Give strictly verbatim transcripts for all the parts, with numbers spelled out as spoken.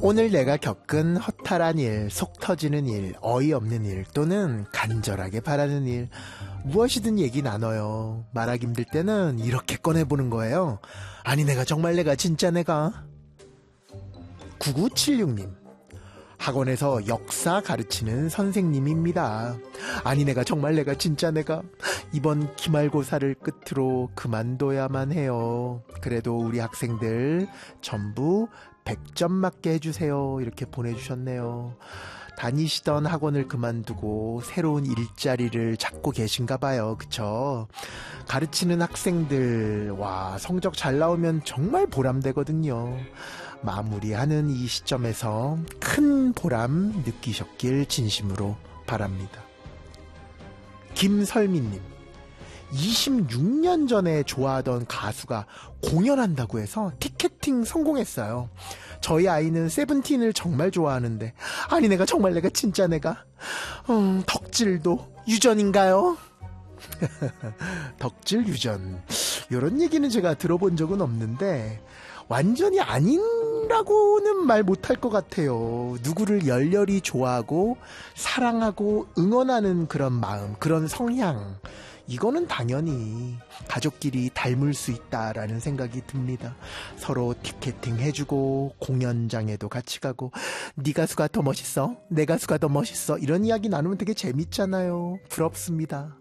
오늘 내가 겪은 허탈한 일, 속 터지는 일, 어이없는 일, 또는 간절하게 바라는 일, 무엇이든 얘기 나눠요. 말하기 힘들 때는 이렇게 꺼내보는 거예요. 아니 내가 정말 내가 진짜 내가. 구구칠육 님, 학원에서 역사 가르치는 선생님입니다. 아니 내가 정말 내가 진짜 내가 이번 기말고사를 끝으로 그만둬야만 해요. 그래도 우리 학생들 전부 백 점 맞게 해주세요. 이렇게 보내주셨네요. 다니시던 학원을 그만두고 새로운 일자리를 찾고 계신가 봐요. 그쵸? 가르치는 학생들, 와, 성적 잘 나오면 정말 보람되거든요. 마무리하는 이 시점에서 큰 보람 느끼셨길 진심으로 바랍니다. 김설민님, 이십육 년 전에 좋아하던 가수가 공연한다고 해서 티켓팅 성공했어요. 저희 아이는 세븐틴을 정말 좋아하는데 아니 내가 정말 내가 진짜 내가 음, 덕질도 유전인가요? 덕질 유전, 이런 얘기는 제가 들어본 적은 없는데 완전히 아니라고는 말 못할 것 같아요. 누구를 열렬히 좋아하고 사랑하고 응원하는 그런 마음, 그런 성향, 이거는 당연히 가족끼리 닮을 수 있다라는 생각이 듭니다. 서로 티켓팅 해주고 공연장에도 같이 가고 네 가수가 더 멋있어, 내 가수가 더 멋있어, 이런 이야기 나누면 되게 재밌잖아요. 부럽습니다.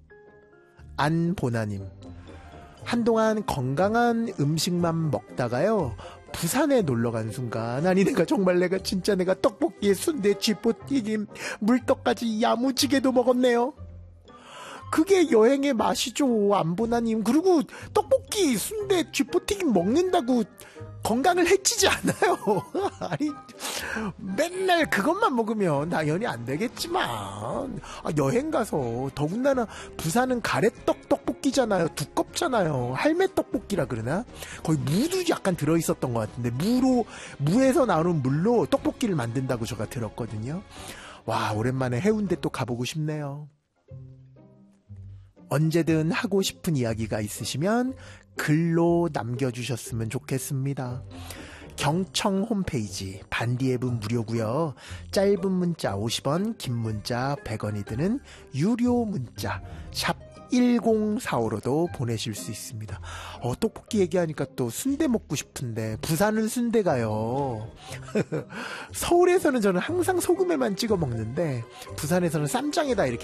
안보나님, 한동안 건강한 음식만 먹다가요 부산에 놀러간 순간 아니 내가 정말 내가 진짜 내가 떡볶이에 순대, 쥐포튀김, 물떡까지 야무지게도 먹었네요. 그게 여행의 맛이죠, 안보나님. 그리고 떡볶이, 순대, 쥐포튀김 먹는다고 건강을 해치지 않아요. 아니 맨날 그것만 먹으면 당연히 안 되겠지만 아, 여행 가서 더군다나 부산은 가래떡 떡볶이잖아요. 두껍잖아요. 할매 떡볶이라 그러나? 거의 무도 약간 들어있었던 것 같은데 무로 무에서 나오는 물로 떡볶이를 만든다고 제가 들었거든요. 와, 오랜만에 해운대 또 가보고 싶네요. 언제든 하고 싶은 이야기가 있으시면 글로 남겨주셨으면 좋겠습니다. 경청 홈페이지 반디 앱은 무료고요. 짧은 문자 오십 원, 긴 문자 백 원이 드는 유료 문자 샵 일공사오로도 보내실 수 있습니다. 어, 떡볶이 얘기하니까 또 순대 먹고 싶은데 부산은 순대가요. 서울에서는 저는 항상 소금에만 찍어 먹는데 부산에서는 쌈장에다 이렇게